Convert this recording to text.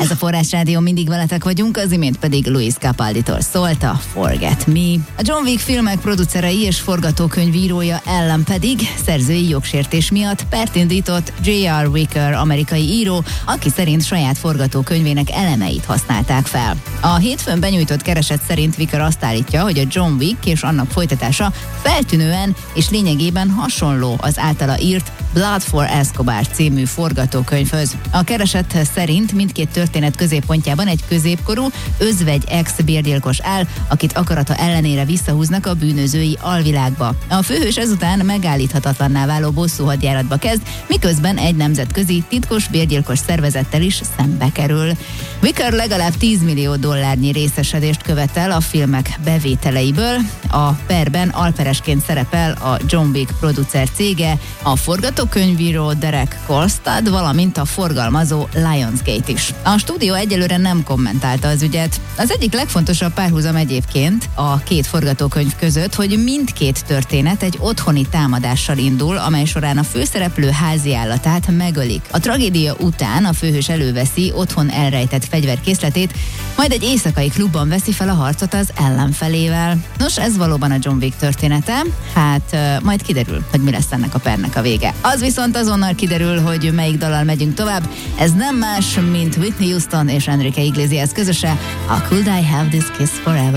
Ez a Forrás Rádió, mindig veletek vagyunk, az imént pedig Louis Capalditól szólt a Forget Me. A John Wick filmek producerei és forgatókönyvírója ellen pedig szerzői jogsértés miatt pert indított J.R. Wicker amerikai író, aki szerint saját forgatókönyvének elemeit használták fel. A hétfőn benyújtott kereset szerint Wicker azt állítja, hogy a John Wick és annak folytatása feltűnően és lényegében hasonló az általa írt Blood for Escobar című forgatókönyvhöz. A kereset szerint mindkét történet középpontjában egy középkorú, özvegy ex-bérgyilkos áll, akit akarata ellenére visszahúznak a bűnözői alvilágba. A főhős ezután megállíthatatlanná váló bosszúhadjáratba kezd, miközben egy nemzetközi titkos bérgyilkos szervezettel is szembe kerül. Wicker legalább $10 millió részesedést követel a filmek bevételeiből. A perben alperesként szerepel a John Wick producer cége, a forgatókönyvíró Derek Kolstad, valamint a forgalmazó Lionsgate is. A stúdió egyelőre nem kommentálta az ügyet. Az egyik legfontosabb párhuzam egyébként a két forgatókönyv között, hogy mindkét történet egy otthoni támadással indul, amely során a főszereplő háziállatát megölik. A tragédia után a főhős előveszi otthon elrejtett fegyverkészletét, majd egy éjszakai klubban veszi fel a harcot az ellenfelével. Nos, ez valóban a John Wick története, hát majd kiderül, hogy mi lesz ennek a pernek a vége. Az viszont azonnal kiderül, hogy melyik dallal megyünk tovább. Ez nem más, mint Whitney Houston és Enrique Iglesias közöse, a Could I Have This Kiss Forever.